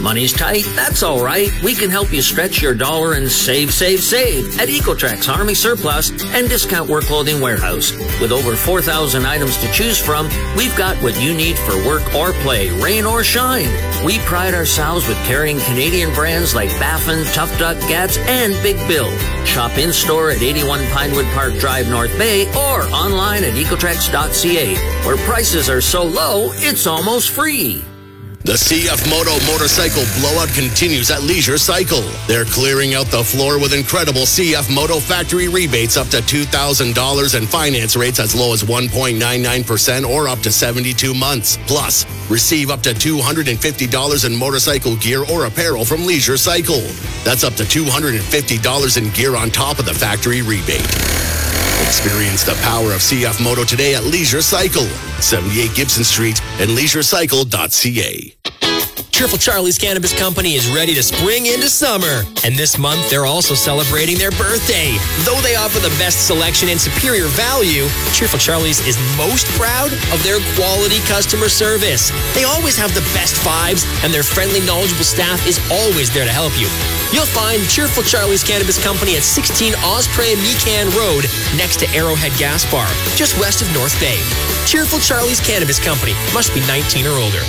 Money's tight? That's all right. We can help you stretch your dollar and save at Ecotrex Army Surplus and Discount Work Clothing Warehouse. With over 4,000 items to choose from, we've got what you need for work or play, rain or shine. We pride ourselves with carrying Canadian brands like Baffin, Tough Duck, Gats, and Big Bill. Shop in-store at 81 Pinewood Park Drive, North Bay, or online at ecotrex.ca, where prices are so low, it's almost free. The CF Moto motorcycle blowout continues at Leisure Cycle. They're clearing out the floor with incredible CF Moto factory rebates up to $2,000 and finance rates as low as 1.99% or up to 72 months. Plus, receive up to $250 in motorcycle gear or apparel from Leisure Cycle. That's up to $250 in gear on top of the factory rebate. Experience the power of CF Moto today at Leisure Cycle, 78 Gibson Street and leisurecycle.ca. Cheerful Charlie's Cannabis Company is ready to spring into summer. And this month, they're also celebrating their birthday. Though they offer the best selection and superior value, Cheerful Charlie's is most proud of their quality customer service. They always have the best vibes, and their friendly, knowledgeable staff is always there to help you. You'll find Cheerful Charlie's Cannabis Company at 16 Osprey Mecan Road, next to Arrowhead Gas Bar, just west of North Bay. Cheerful Charlie's Cannabis Company. Must be 19 or older.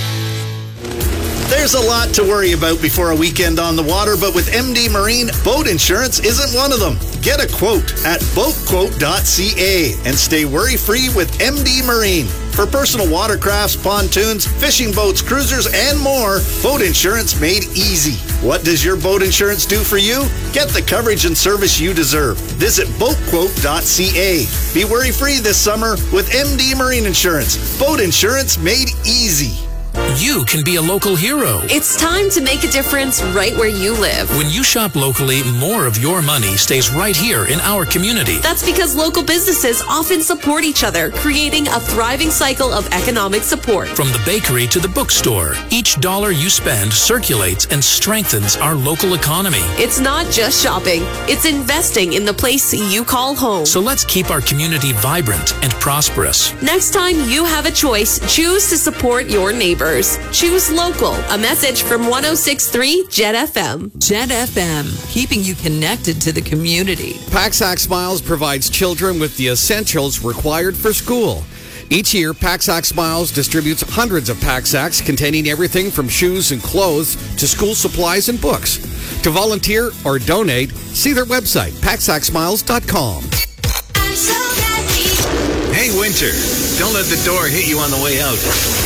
There's a lot to worry about before a weekend on the water, but with MD Marine, boat insurance isn't one of them. Get a quote at boatquote.ca and stay worry-free with MD Marine. For personal watercrafts, pontoons, fishing boats, cruisers, and more, boat insurance made easy. What does your boat insurance do for you? Get the coverage and service you deserve. Visit boatquote.ca. Be worry-free this summer with MD Marine Insurance. Boat insurance made easy. You can be a local hero. It's time to make a difference right where you live. When you shop locally, more of your money stays right here in our community. That's because local businesses often support each other, creating a thriving cycle of economic support. From the bakery to the bookstore, each dollar you spend circulates and strengthens our local economy. It's not just shopping, it's investing in the place you call home. So let's keep our community vibrant and prosperous. Next time you have a choice, choose to support your neighbors. Choose local. A message from 106.3 Jet FM. Jet FM, keeping you connected to the community. Paxac Smiles provides children with the essentials required for school. Each year, Paxac Smiles distributes hundreds of Paxacs containing everything from shoes and clothes to school supplies and books. To volunteer or donate, see their website, paxacsmiles.com. Hey, Winter, don't let the door hit you on the way out.